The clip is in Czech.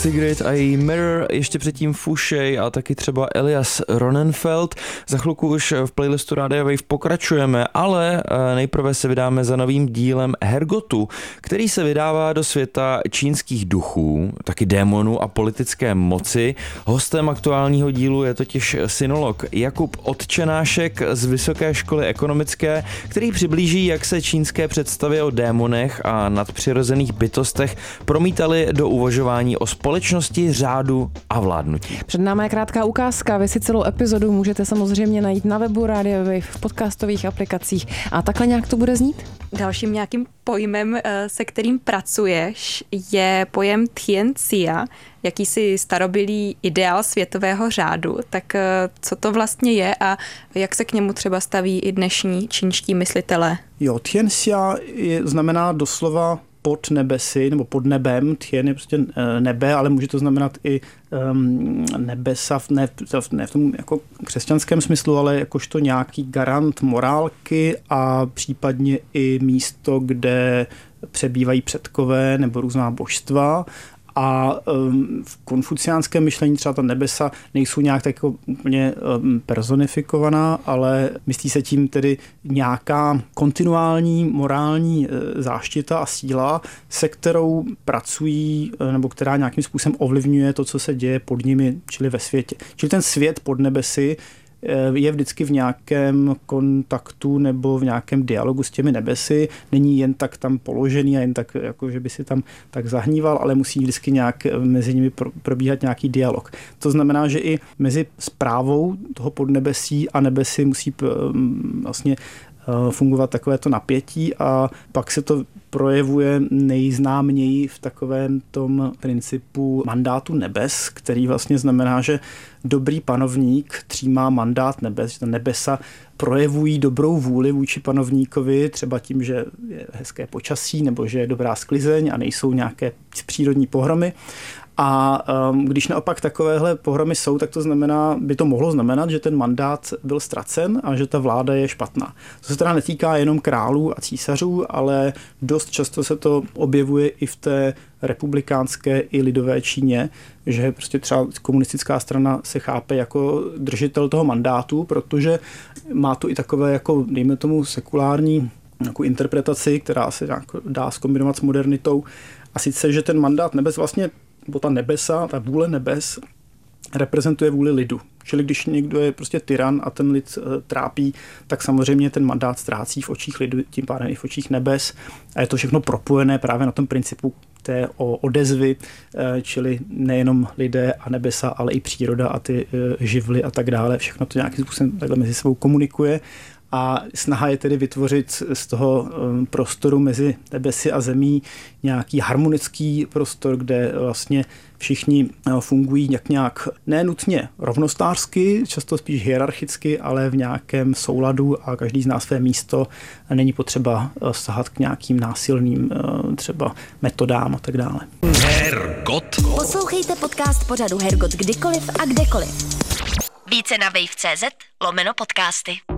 Sigrid a její Mirror, ještě předtím Fouché a taky třeba Elias Ronenfeld. Za chvilku už v playlistu Rádia Wave pokračujeme, ale nejprve se vydáme za novým dílem Hergotu, který se vydává do světa čínských duchů, taky démonů a politické moci. Hostem aktuálního dílu je totiž synolog Jakub Otčenášek z Vysoké školy ekonomické, který přiblíží, jak se čínské představy o démonech a nadpřirozených bytostech promítaly do uvažování o společnosti, řádu a vládnutí. Před námi je krátká ukázka, vy si celou epizodu můžete samozřejmě najít na webu Rádia Wave, v podcastových aplikacích a takhle nějak to bude znít? Dalším nějakým pojmem, se kterým pracuješ, je pojem Tianxia, jakýsi starobylý ideál světového řádu. Tak co to vlastně je a jak se k němu třeba staví i dnešní čínští myslitelé? Jo, Tianxia znamená doslova pod nebesy, nebo pod nebem. Tien je prostě nebe, ale může to znamenat i nebesa, ne v tom jako křesťanském smyslu, ale jakožto nějaký garant morálky a případně i místo, kde přebývají předkové nebo různá božstva. A v konfuciánském myšlení třeba ta nebesa nejsou nějak tak jako úplně personifikovaná, ale myslí se tím tedy nějaká kontinuální morální záštita a síla, se kterou pracují nebo která nějakým způsobem ovlivňuje to, co se děje pod nimi, čili ve světě. Čili ten svět pod nebesy je vždycky v nějakém kontaktu nebo v nějakém dialogu s těmi nebesy. Není jen tak tam položený a jen tak, jako že by si tam tak zahníval, ale musí vždycky nějak mezi nimi probíhat nějaký dialog. To znamená, že i mezi správou toho podnebesí a nebesy musí vlastně fungovat takovéto napětí a pak se to projevuje nejznáměji v takovém tom principu mandátu nebes, který vlastně znamená, že dobrý panovník přijímá mandát nebes, že ta nebesa projevují dobrou vůli vůči panovníkovi, třeba tím, že je hezké počasí nebo že je dobrá sklizeň a nejsou nějaké přírodní pohromy. A když naopak takovéhle pohromy jsou, tak to znamená, by to mohlo znamenat, že ten mandát byl ztracen a že ta vláda je špatná. To se teda netýká jenom králů a císařů, ale dost často se to objevuje i v té republikánské i lidové Číně, že prostě třeba komunistická strana se chápe jako držitel toho mandátu, protože má tu i takové jako, dejme tomu, sekulární jako interpretaci, která se dá zkombinovat s modernitou. A sice, že ten mandát nebes vlastně, nebo ta nebesa, ta vůle nebes reprezentuje vůli lidu. Čili když někdo je prostě tyran a ten lid trápí, tak samozřejmě ten mandát ztrácí v očích lidu, tím pádem i v očích nebes. A je to všechno propojené právě na tom principu té odezvy, čili nejenom lidé a nebesa, ale i příroda a ty živly a tak dále. Všechno to nějakým způsobem takhle mezi sebou komunikuje. A snaha je tedy vytvořit z toho prostoru mezi nebesy a zemí nějaký harmonický prostor, kde vlastně všichni fungují nějak nenutně rovnostářsky, často spíš hierarchicky, ale v nějakém souladu a každý zná své místo. Není potřeba sahat k nějakým násilným třeba metodám a tak dále. Hergot. Poslouchejte podcast pořadu Hergot kdykoliv a kdekoliv. Více na wave.cz/podcasty.